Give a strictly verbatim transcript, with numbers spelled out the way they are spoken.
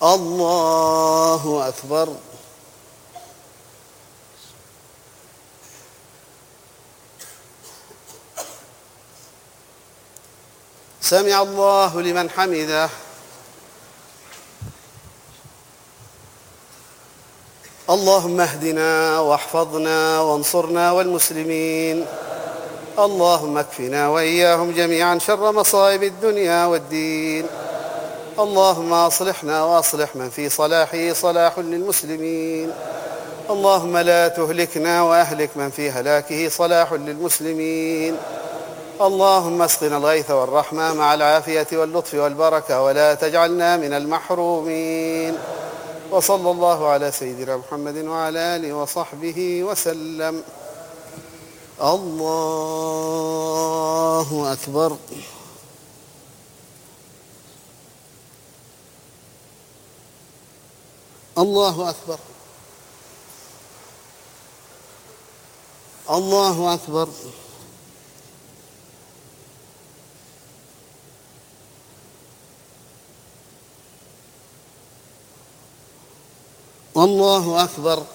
الله أكبر. سمع الله لمن حمده. اللهم اهدنا واحفظنا وانصرنا والمسلمين. اللهم اكفنا وإياهم جميعا شر مصائب الدنيا والدين. اللهم أصلحنا وأصلح من في صلاحه صلاح للمسلمين. اللهم لا تهلكنا وأهلك من في هلاكه صلاح للمسلمين. اللهم اسقنا الغيث والرحمة مع العافية واللطف والبركة ولا تجعلنا من المحرومين. وصلى الله على سيدنا محمد وعلى آله وصحبه وسلم. الله أكبر. الله أكبر. الله أكبر. الله أكبر.